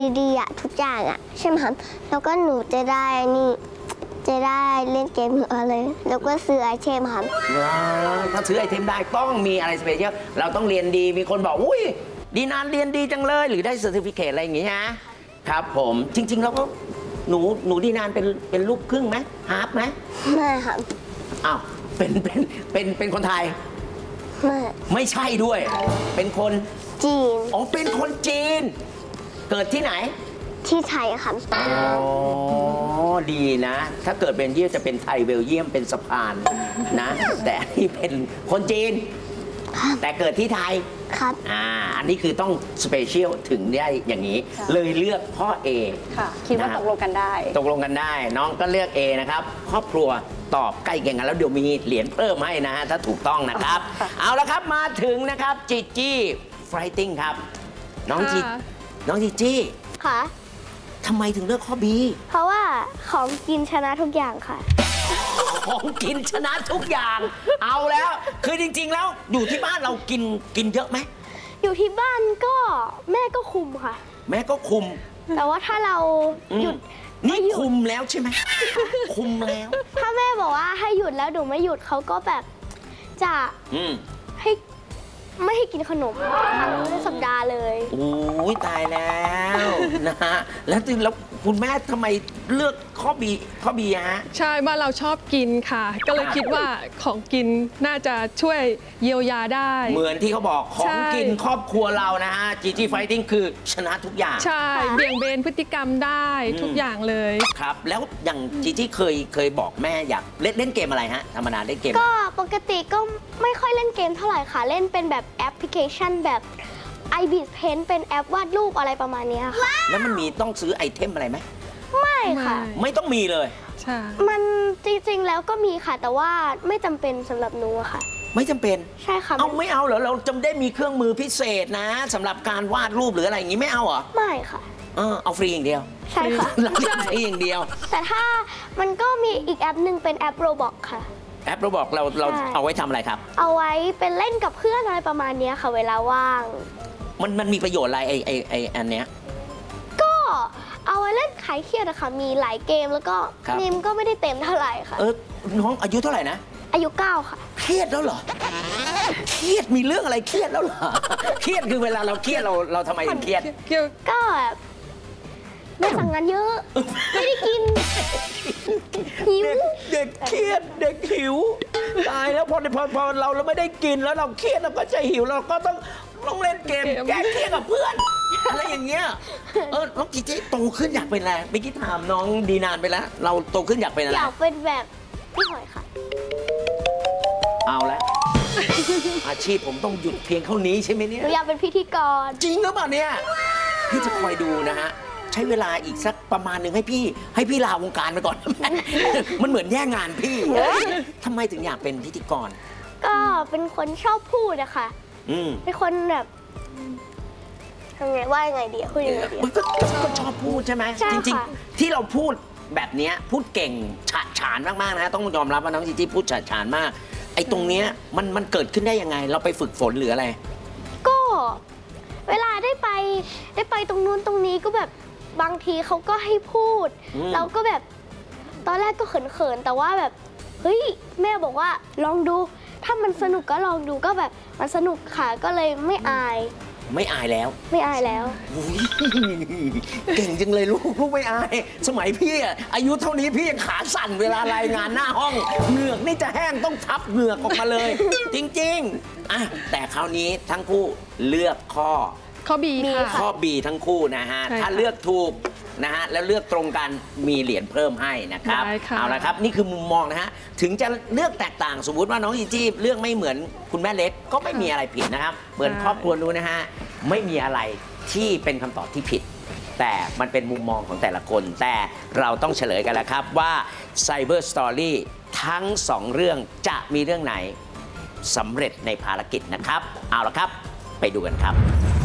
ดีๆอะทุกอย่างอะใช่ไหมครับแล้วก็หนูจะได้นี่จะได้เล่นเกมอะไรแล้วก็ซื้อไอเทมครับถ้าซื้อไอเทมได้ต้องมีอะไรสเปเชียลเราต้องเรียนดีมีคนบอกอุ้ยดีนานเรียนดีจังเลยหรือได้เซอร์ติฟิเคตอะไรอย่างงี้นะครับผมจริงๆแล้วก็หนูดีนานเป็นลูกครึ่งไหมฮาร์ฟไหมไม่ครับอ้าวเป็นคนไทยไม่ใช่ด้วยเป็นคนจีนอ๋อเป็นคนจีนเกิดที่ไหนที่ไทยครับอ๋อดีนะ ถ้าเกิดเป็นเยี่ยจะเป็นไทยเบลเยียมเป็นสะพานนะ แต่นี่เป็นคนจีนแต่เกิดที่ไทยครับอันนี้คือต้องสเปเชียลถึงได้อย่างนี้เลยเลือกพ่อ A ค่ะคิดว่าตกลงกันได้ตกลงกันได้น้องก็เลือก A นะครับครอบครัวตอบใกล้เคียงกันแล้วเดี๋ยวมีเหรียญเพิ่มให้นะฮะถ้าถูกต้องนะครับเอาละครับมาถึงนะครับจีจี้ไฟติ้งครับน้องจีจี้ค่ะทำไมถึงเลือกข้อ B เพราะว่าของกินชนะทุกอย่างค่ะของกินชนะทุกอย่างเอาแล้วคือจริงๆแล้วอยู่ที่บ้านเรากินเยอะไหมอยู่ที่บ้านก็แม่ก็คุมค่ะแม่ก็คุมแต่ว่าถ้าเราหยุดนี่คุมแล้วใช่ไหมคุมแล้วถ้าแม่บอกว่าให้หยุดแล้วหนูไม่หยุดเขาก็แบบจะให้ไม่ให้กินขนมทั้งสัปดาห์เลยโอ้ยตายแล้วนะฮะแล้วคุณแม่ทำไมเลือกข้อบีฮะใช่บ้านเราชอบกินค่ะก็เลยคิดว่าของกินน่าจะช่วยเยียวยาได้เหมือนที่เขาบอกของกินครอบครัวเรานะฮะจีจี้ไฟติ้งคือชนะทุกอย่างใช่เบี่ยงเบนพฤติกรรมได้ทุกอย่างเลยครับแล้วอย่างจีจี้เคยบอกแม่อยากเล่นเกมอะไรฮะธรรมดาเล่นเกมก็ปกติก็ไม่ค่อยเล่นเกมเท่าไหร่ค่ะเล่นเป็นแบบแอปพลิเคชันแบบ iBeat Paint เป็นแอปวาดรูปอะไรประมาณนี้ค่ะแล้วมันมีต้องซื้อไอเทมอะไรไหมไม่ค่ะไม่ต้องมีเลยใช่มันจริงๆแล้วก็มีค่ะแต่ว่าไม่จำเป็นสำหรับหนูอะค่ะไม่จำเป็นใช่ค่ะไม่เอาเหรอเราจะได้มีเครื่องมือพิเศษนะสำหรับการวาดรูปหรืออะไรอย่างนี้ไม่เอาเหรอไม่ค่ะเอาฟรีอย่างเดียวใช่ค่ะเราฟรีอย่างเดียวแต่ถ้ามันก็มีอีกแอปหนึ่งเป็นแอป Roblox ค่ะแอป Roblox เราเอาไว้ทำอะไรครับเอาไว้เป็นเล่นกับเพื่อนอะไรประมาณนี้ค่ะเวลาว่างมันมีประโยชน์อะไรไออันเนี้ยก็เอาไว้เล่นขายเครียดอะค่ะมีหลายเกมแล้วก็นิมก็ไม่ได้เต็มเท่าไหร่ค่ะน้องอายุเท่าไหร่นะอายุ9ค่ะเครียดแล้วเหรอเครียดมีเรื่องอะไรเครียดแล้วเหรอเครียดคือเวลาเราเครียดเราทำไมถึงเครียดก็แบบไม่สั่งงานเยอะไม่ได้กินหิวเด็กเครียดเด็กหิวตายแล้วพอเราไม่ได้กินแล้วเราเครียดเราก็จะหิวเราก็ต้องเล่นเกมแก้เครียดกับเพื่อนอะไรอย่างเงี้ยน้องจีจี้โตขึ้นอยากเป็นอะไรเมื่อกี้ถามน้องดีนานไปแล้วเราโตขึ้นอยากเป็นอะไรอยากเป็นแบบพี่หอยค่ะเอาละอาชีพผมต้องหยุดเพียงเท่านี้ใช่ไหมเนี่ยหนูอยากเป็นพิธีกรจริงหรือเปล่าเนี่ยพี่จะคอยดูนะฮะใช้เวลาอีกสักประมาณหนึ่งให้พี่ลาวงการไปก่อนมันเหมือนแย่งงานพี่ทำไมถึงอยากเป็นพิธีกรก็เป็นคนชอบพูดอะค่ะเป็นคนแบบทำไงว่ายังไงดีพูดยังไงดีก็ชอบพูดใช่ไหมจริงๆที่เราพูดแบบนี้พูดเก่งฉานมากๆนะต้องยอมรับว่าน้องจีจี้พูดฉานมากไอ้ตรงเนี้ยมันเกิดขึ้นได้ยังไงเราไปฝึกฝนหรืออะไรก็เวลาได้ไปตรงนู้นตรงนี้ก็แบบบางทีเขาก็ให้พูดเราก็แบบตอนแรกก็เขินๆแต่ว่าแบบเฮ้ยแม่บอกว่าลองดูถ้ามันสนุกก็ลองดูก็แบบมันสนุกค่ะก็เลยไม่อายแล้วไม่อายแล้วเก่งจังเลยลูกไม่อายสมัยพี่อายุเท่านี้พี่ยังขาสั่นเวลารายงานหน้าห้องเหงือกนี่จะแห้งต้องทับเหงือกออกมาเลยจริงๆแต่คราวนี้ทั้งคู่เลือกข้อ B ค่ะข้อ B ทั้งคู่นะฮะถ้าเลือกถูกนะฮะแล้วเลือกตรงกันมีเหรียญเพิ่มให้นะครับเอาละครับนี่คือมุมมองนะฮะถึงจะเลือกแตกต่างสมมุติว่าน้องจีจี้เลือกไม่เหมือนคุณแม่เล็กก็ไม่มีอะไรผิดนะครับเหมือนครอบครัวนู้นนะฮะไม่มีอะไรที่เป็นคำตอบที่ผิดแต่มันเป็นมุมมองของแต่ละคนแต่เราต้องเฉลยกันแล้วครับว่า Cyber Story ทั้ง2เรื่องจะมีเรื่องไหนสำเร็จในภารกิจนะครับเอาละครับไปดูกันครับ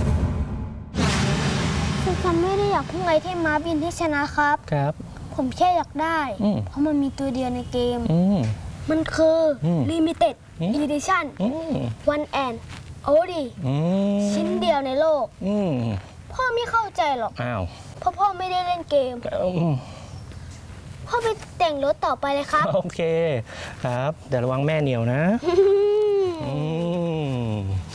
ผมไม่ได้อยากพุ่งไอเทมม้าบินที่ชนะครับผมแค่อยากได้เพราะมันมีตัวเดียวในเกมมันคือ Limited Edition One and Only ชิ้นเดียวในโลกพ่อไม่เข้าใจหรอกไม่ได้เล่นเกม พ่อไปแต่งรถต่อไปเลยครับโอเคครับแต่ระวังแม่เหนียวนะอืม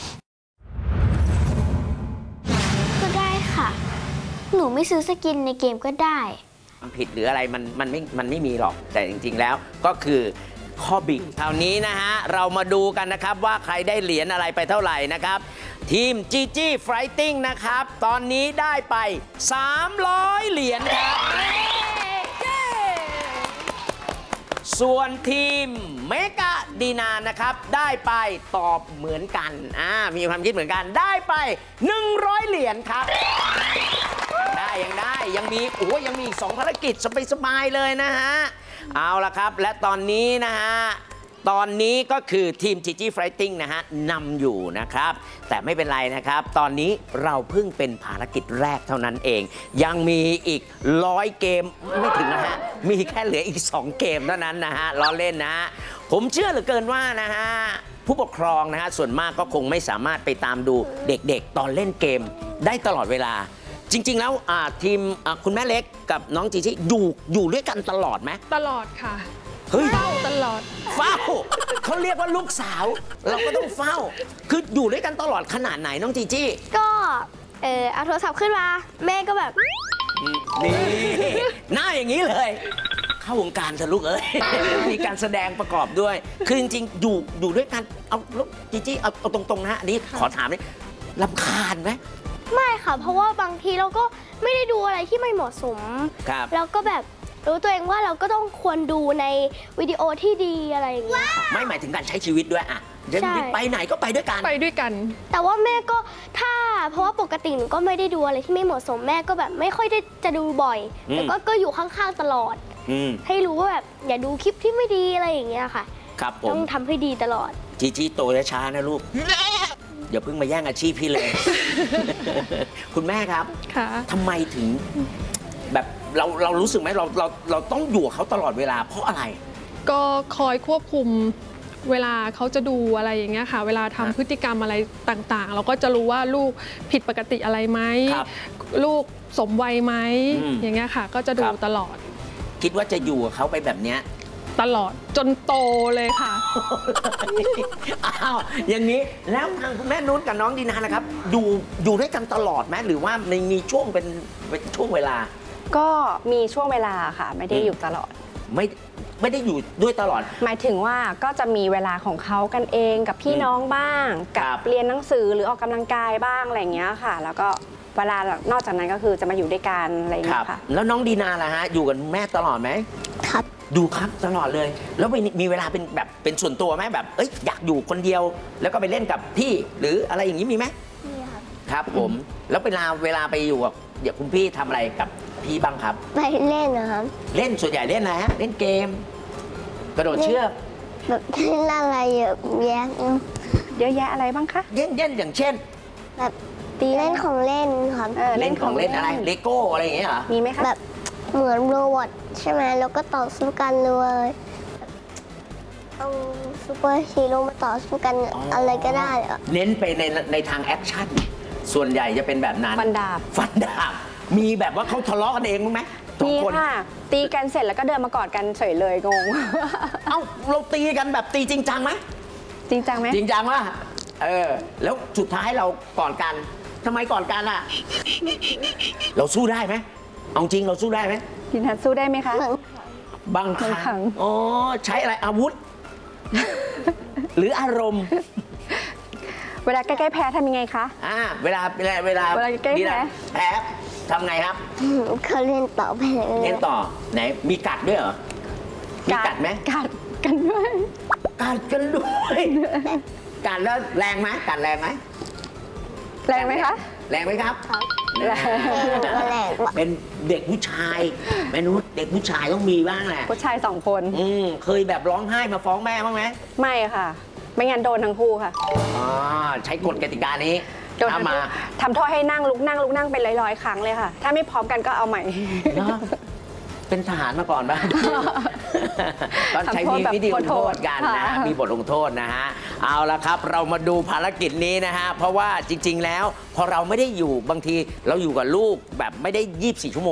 ก็ได้ค่ะ หนูไม่ซื้อสกินในเกมก็ได้ผิดหรืออะไรมันไม่มีหรอกแต่จริง ๆ แล้วก็คือข้อบิดคราวนี้นะฮะ เรามาดูกันนะครับว่าใครได้เหรียญอะไรไปเท่าไหร่นะครับ ทีม GG Fighting นะครับ ตอนนี้ได้ไป 300 เหรียญครับ ส่วนทีมเมกะดีนานะครับ ได้ไปตอบเหมือนกันมีความคิดเหมือนกันได้ไป 100 เหรียญครับ ยังได้ยังมีอีก 2 ภารกิจสบายๆเลยนะฮะ เอาละครับและตอนนี้นะฮะ ตอนนี้ก็คือทีม GG Fighting นะฮะนำอยู่นะครับ แต่ไม่เป็นไรนะครับ ตอนนี้เราเพิ่งเป็นภารกิจแรกเท่านั้นเอง ยังมีอีก100 เกมไม่ถึงนะฮะ มีแค่เหลืออีก 2 เกมเท่านั้นนะฮะล้อเล่นนะฮะ ผมเชื่อเหลือเกินว่านะฮะ ผู้ปกครองนะฮะส่วนมากก็คงไม่สามารถไปตามดูเด็กๆ ตอนเล่นเกมได้ตลอดเวลา จริง ๆ แล้วทีมคุณแม่เล็กกับน้องจีจี้อยู่ด้วยกันตลอดไหมตลอดค่ะเฮ้ยเฝ้าตลอดเฝ้าเขาเรียกว่าลูกสาว เราก็ต้องเฝ้า คืออยู่ด้วยกันตลอดขนาดไหนน้องจีจี้ก็เอาโทรศัพท์ขึ้นมา แม่ก็แบบนี่หน้าอย่างนี้เลย เข้าวงการเถอะลูกเอ้ย มีการแสดงประกอบด้วย คือจริงๆอยู่ด้วยกันเอาลูกจีจี้เอาตรงๆนะฮะอันนี้ขอถามเลยรำคาญไหมไม่ค่ะ เพราะว่าบางทีเราก็ไม่ได้ดูอะไรที่ไม่เหมาะสมครับแล้วก็แบบรู้ตัวเองว่าเราก็ต้องควรดูในวิดีโอที่ดีอะไรอย่างเงี้ยค่ะไม่หมายถึงการใช้ชีวิตด้วยอะใช่ไปไหนก็ไปด้วยกันไปด้วยกันแต่ว่าแม่ก็เพราะว่าปกติหนูก็ไม่ได้ดูอะไรที่ไม่เหมาะสมแม่ก็แบบไม่ค่อยได้จะดูบ่อยอืมแต่ก็อยู่ข้างๆตลอดอืมให้รู้ว่าแบบอย่าดูคลิปที่ไม่ดีอะไรอย่างเงี้ยค่ะครับผต้อมงทำให้ดีตลอดจีจี้โตช้าๆนะลูก อย่าเพิ่งมาแย่งอาชีพพี่เลย คุณแม่ครับค่ะทำไมถึงแบบเรารู้สึกไหมเราต้องอยู่กับเขาตลอดเวลาเพราะอะไรก็คอยควบคุมเวลาเขาจะดูอะไรอย่างเงี้ยค่ะ เวลาทำพฤติกรรมอะไรต่างๆ เราก็จะรู้ว่าลูกผิดปกติอะไรไหมครับลูกสมวัยไหมอืมอย่างเงี้ยค่ะ ก็จะดูครับตลอดคิดว่าจะอยู่กับเขาไปแบบเนี้ยตลอดจนโตเลยค่ะอ้าวอย่างนี้แล้วทางคุณแม่นุชกับน้องดีนานะครับอยู่ด้วยกันตลอดไหมหรือว่ามันมีช่วงเป็นช่วงเวลาก็มีช่วงเวลาค่ะ ไม่ได้อยู่ตลอดไม่ได้อยู่ด้วยตลอดหมายถึงว่าก็จะมีเวลาของเขากันเองกับพี่น้องบ้างครักับบ เรียนหนังสือหรือออกกำลังกายบ้างอะไรอย่างเงี้ยค่ะ แล้วก็เวลานอกจากนั้นก็คือจะมาอยู่ด้วยกันอะไรอย่างครัเงี้บยค่ะแล้วน้องดีนาล่ะฮะอยู่กับแม่ตลอดไหมครับดูครับตลอดเลย แล้วมีเวลาเป็นแบบเป็นส่วนตัวไหมแบบอยากอยู่คนเดียว แล้วก็ไปเล่นกับพี่หรืออะไรอย่างนี้มีไหมนี่ครับครับผมแล้วเวลาไปอยู่กับเดี๋ยวคุณพี่ทำอะไรกับพี่บ้างครับไปเล่นนะครับเล่นส่วนใหญ่เล่นอะไรฮะเล่นเกม กระโดดเชือกแบบเล่นอะไรเยอะแยะเยอะแยะอะไรบ้างคะเล่นอย่างเช่นแบบเล่นของเล่นครับเล่นของเล่นอะไรเลโก้อะไรอย่างเงี้ยเหรอมีไหมคะแบบเหมือนโรบอทใช่ไหมแล้วก็ต่อสู้กันเลยเอาซูเปอร์ฮีโร่มาต่อสู้กันอะไรก็ได้เหรอเน้นไปในทางแอคชั่นส่วนใหญ่จะเป็นแบบนั้นฟันดาบฟันดาบมีแบบว่าเขาทะเลาะกันเองมั้ยไหมสองมีคนค่ะ ตีกันเสร็จแล้วก็เดินมากอดกันเฉยเลยงงเอ้าเราตีกันแบบตีจริงจังไหมจริงจังไหมจริงจังวะแล้วสุดท้ายเราก่อนกันทำไมก่อนกันอ่ะ เราสู้ได้ไหมเอาจริงเราสู้ได้ไหมพี่นัทสู้ได้ไหมคะบางคบางครั้รั้งงอ๋อใช้อะไรอาวุธ หรืออารมณ์เวลาใกล้ๆแพ้ทำยังไงคะเวลาเวลาใกล้ดีนะแพ้แพ้ทำไงครับเขาเล่นต่อไปเลยเล่นต่อไหนมีกัดด้วยเหรอมีกัดไหมกัดกันด้วยกัดกันด้วยกัดแล้วแรงไหมกัดแรงไหมแรงไหมคะแรงไหมครับแรงแรงเป็นเด็กผู้ชายแม่นุชเด็กผู้ชายต้องมีบ้างแหละผู้ชาย2 คนเคยแบบร้องไห้มาฟ้องแม่บ้างไหมไม่ค่ะ ไม่งั้นโดนทั้งคู่ค่ะอ๋อใช้กฎกติกานี้โดนทั้งทำมาคู่ทำโทษให้นั่งลุกเป็นร้อยๆครั้งเลยค่ะ ถ้าไม่พร้อมกันก็เอาใหม่เนอะเป็นทหารมาก่อนบ้าง ก็ใช้ทำโทษแบบวิธีลงโทษกันนะค่ะมีบทลงโทษนะฮะ เอาละครับ เรามาดูภารกิจนี้นะฮะ เพราะว่าจริง ๆ แล้ว พอเราไม่ได้อยู่บางทีเราอยู่กับลูกแบบไม่ได้24 ชั่วโมง